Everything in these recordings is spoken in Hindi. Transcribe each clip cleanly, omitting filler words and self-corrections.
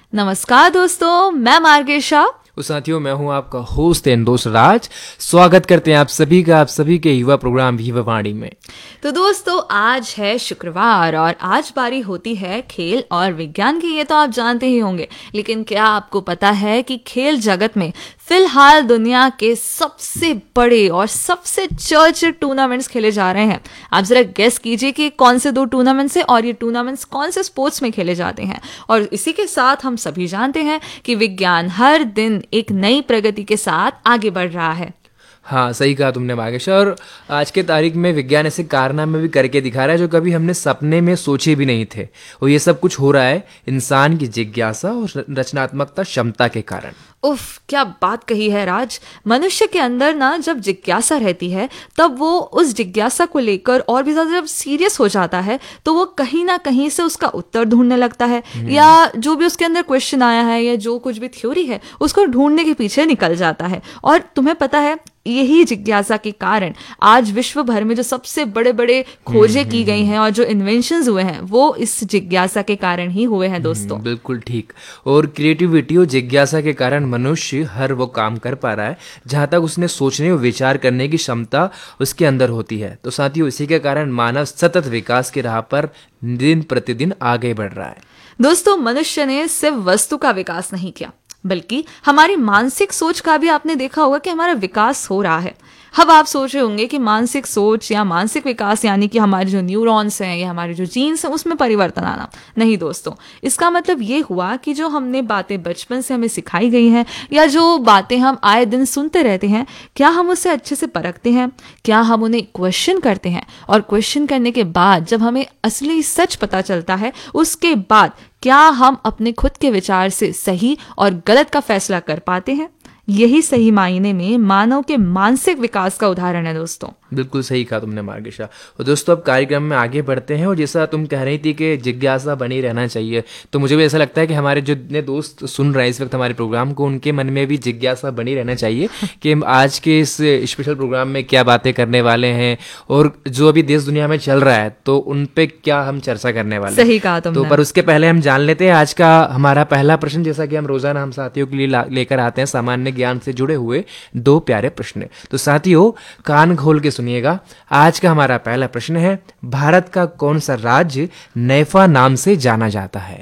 नमस्कार दोस्तों, मैं मार्गेशा। साथियों, मैं हूं आपका होस्ट एंड दोस्त राज। स्वागत करते हैं आप सभी के युवा प्रोग्राम विवा वाणी में। तो दोस्तों, आज है शुक्रवार और आज बारी होती है खेल और विज्ञान की। ये तो आप जानते ही होंगे, लेकिन क्या आपको पता है कि खेल जगत में फिलहाल दुनिया के सबसे बड़े और सबसे चर्चित टूर्नामेंट्स खेले जा रहे हैं। आप जरा गेस कीजिए कि कौन से दो टूर्नामेंट्स हैं और ये टूर्नामेंट्स कौन से स्पोर्ट्स में खेले जाते हैं। और इसी के साथ हम सभी जानते हैं कि विज्ञान हर दिन एक नई प्रगति के साथ आगे बढ़ रहा है। हाँ, सही कहा तुमने मार्गेशा। और आज के तारीख में विज्ञान ऐसे कारनामे भी करके दिखा रहा है जो कभी हमने सपने में सोचे भी नहीं थे। और ये सब कुछ हो रहा है इंसान की जिज्ञासा और रचनात्मकता क्षमता के कारण। उफ, क्या बात कही है राज। मनुष्य के अंदर ना जब जिज्ञासा रहती है तब वो उस जिज्ञासा को लेकर और भी ज्यादा जब सीरियस हो जाता है तो वो कहीं ना कहीं से उसका उत्तर ढूंढने लगता है, या जो भी उसके अंदर क्वेश्चन आया है या जो कुछ भी थ्योरी है उसको ढूंढने के पीछे निकल जाता है। और तुम्हें पता है, यही जिज्ञासा के कारण आज विश्व भर में जो सबसे बड़े बड़े खोजें की गई हैं और जो इन्वेंशंस हुए हैं वो इस जिज्ञासा के कारण ही हुए हैं दोस्तों। बिल्कुल ठीक। और क्रिएटिविटी और जिज्ञासा के कारण मनुष्य हर वो काम कर पा रहा है जहाँ तक उसने सोचने और विचार करने की क्षमता उसके अंदर होती है। तो साथियों, इसी के कारण मानव सतत विकास की राह पर दिन प्रतिदिन आगे बढ़ रहा है। दोस्तों, मनुष्य ने सिर्फ वस्तु का विकास नहीं किया बल्कि हमारी मानसिक सोच का भी आपने देखा होगा कि हमारा विकास हो रहा है। अब आप सोच रहे होंगे कि मानसिक सोच या मानसिक विकास यानी कि हमारे जो न्यूरॉन्स हैं या हमारे जो जीन्स हैं उसमें परिवर्तन आना। नहीं दोस्तों, इसका मतलब ये हुआ कि जो हमने बातें बचपन से हमें सिखाई गई हैं या जो बातें हम आए दिन सुनते रहते हैं, क्या हम उसे अच्छे से परखते हैं? क्या हम उन्हें क्वेश्चन करते हैं? और क्वेश्चन करने के बाद जब हमें असली सच पता चलता है, उसके बाद क्या हम अपने खुद के विचार से सही और गलत का फैसला कर पाते हैं? यही सही मायने में मानव के मानसिक विकास का उदाहरण है दोस्तों। बिल्कुल सही कहा तुमने मार्गेशा। और दोस्तों, अब कार्यक्रम में आगे बढ़ते हैं। और जैसा तुम कह रही थी कि जिज्ञासा बनी रहना चाहिए, तो मुझे भी ऐसा लगता है कि हमारे जो जितने दोस्त सुन रहे हैं इस वक्त हमारे प्रोग्राम को, उनके मन में भी जिज्ञासा बनी रहना चाहिए कि हम आज के इस स्पेशल प्रोग्राम में क्या बातें करने वाले हैं और जो अभी देश दुनिया में चल रहा है तो उन पे क्या हम चर्चा करने वाले हैं। सही कहा तुमने। तो पर उसके पहले हम जान लेते हैं आज का हमारा पहला प्रश्न। जैसा कि हम रोजाना हम साथियों के लिए लेकर आते हैं सामान्य ज्ञान से जुड़े हुए दो प्यारे प्रश्न। तो साथियों, कान खोल के सुनिएगा। आज का हमारा पहला प्रश्न है, भारत का कौन सा राज्य नैफा नाम से जाना जाता है?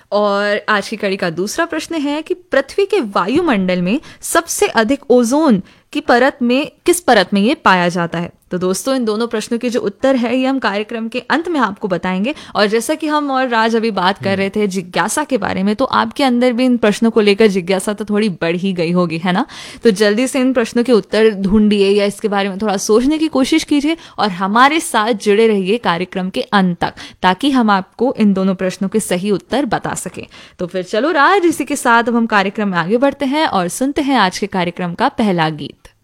और आज की कड़ी का दूसरा प्रश्न है कि पृथ्वी के वायुमंडल में सबसे अधिक ओजोन की परत में किस परत में ये पाया जाता है? तो दोस्तों, इन दोनों प्रश्नों के जो उत्तर है ये हम कार्यक्रम के अंत में आपको बताएंगे। और जैसा कि हम और राज अभी बात कर रहे थे जिज्ञासा के बारे में, तो आपके अंदर भी इन प्रश्नों को लेकर जिज्ञासा तो थोड़ी बढ़ ही गई होगी, है ना? तो जल्दी से इन प्रश्नों के उत्तर ढूंढिए या इसके बारे में थोड़ा सोचने की कोशिश कीजिए और हमारे साथ जुड़े रहिए कार्यक्रम के अंत तक, ताकि हम आपको इन दोनों प्रश्नों के सही उत्तर बता सकें। तो फिर चलो राज, इसी के साथ अब हम कार्यक्रम में आगे बढ़ते हैं और सुनते हैं आज के कार्यक्रम का पहला गीत।